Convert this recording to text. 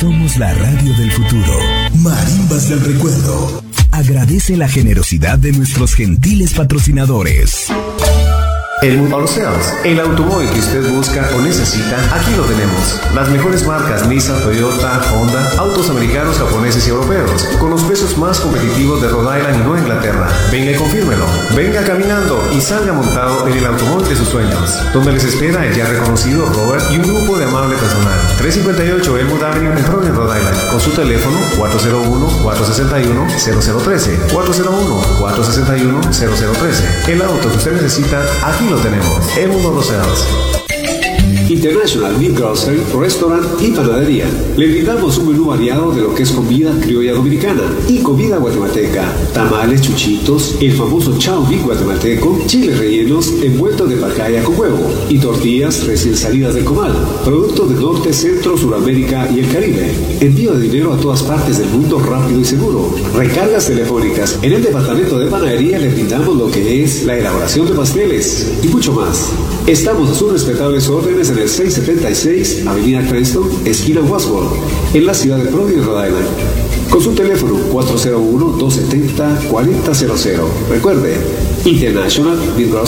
Somos la radio del futuro. Marimbas del recuerdo. Agradece la generosidad de nuestros gentiles patrocinadores. Elmwood Auto Sales, el automóvil que usted busca o necesita, aquí lo tenemos. Las mejores marcas Nissan, Toyota, Honda, autos americanos, japoneses y europeos, con los precios más competitivos de Rhode Island y Nueva Inglaterra. Venga y confírmelo. Venga caminando y salga montado en el automóvil de sus sueños, donde les espera el ya reconocido Robert y un grupo de amable personal. 358 Elmwood Avenue en Providence, Rhode Island, con su teléfono 401-461-0013, 401-461-0013. El auto que usted necesita, aquí lo tenemos. Elmwood Auto Sales. International Meat Grocery, Restaurant y Panadería. Le brindamos un menú variado de lo que es comida criolla dominicana y comida guatemalteca. Tamales, chuchitos, el famoso chao big guatemalteco, chiles rellenos, envueltos de pacaya con huevo y tortillas recién salidas del comal. Productos del norte, centro, Suramérica y el Caribe. Envío de dinero a todas partes del mundo rápido y seguro. Recargas telefónicas. En el departamento de panadería le brindamos lo que es la elaboración de pasteles y mucho más. Estamos a sus respetables órdenes en el 676 Avenida Cranston, esquina Wasworth, en la ciudad de Providence, Rhode Island, con su teléfono 401-270-4000. Recuerde, International Meat Grocery